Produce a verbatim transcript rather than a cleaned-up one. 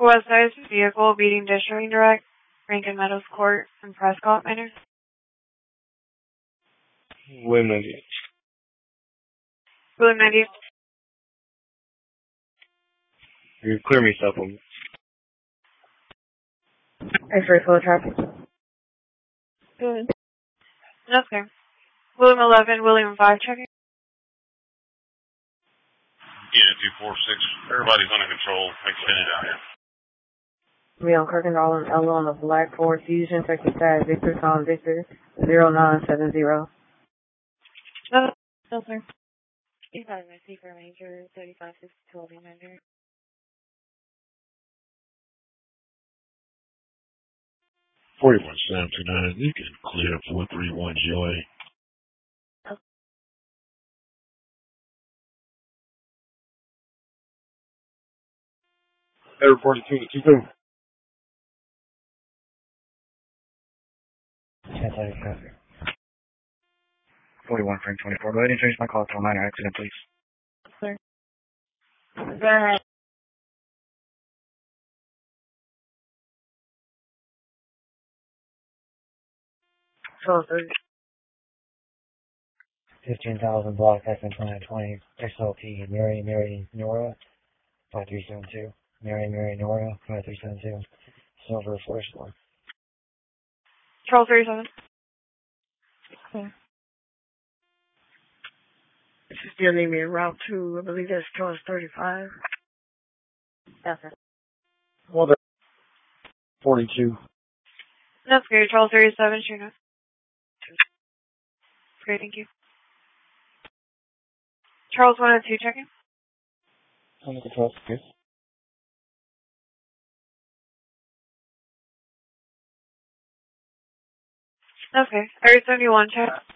West Side vehicle beating District Direct, Rankin Meadows Court, and Prescott Manor. William ninety-eight. William ninety-eight. You clear me, supplement. X-ray flow traffic. Good. That's okay. William eleven, William five, checking. Yeah, two four six. Everybody's under control. Extended out here. Me on Kirkendall and Ella on the Black Ford Fusion, Texas Stat, Victor, Tom Victor, zero nine seven zero. No, no, sir. You got my secret major, thirty-five six twelve manager. forty-one seven two nine, you can clear four three one G O A. Air forty-two to two two. ten traffic. forty-one frame twenty-four. Go ahead and change my call to a minor accident, please. Sir. Go ahead. twelve thirty. fifteen thousand block F N twenty twenty. X L P. Mary, Mary, Nora. five three seven two. Mary, Mary, Nora. five three seven two. Silver Forest one. Charles thirty-seven. Okay. This is still need me in Route two. I believe that's Charles thirty-five. Yes, sir. Well, that's forty-two. That's great. Charles thirty-seven, sure enough. Great, thank you. Charles one and two, checking. Under control, yes. Okay. Area seventy-one, check.